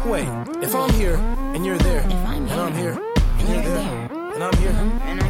Wait, if I'm here and you're there, and I'm here and you're there, and I'm here.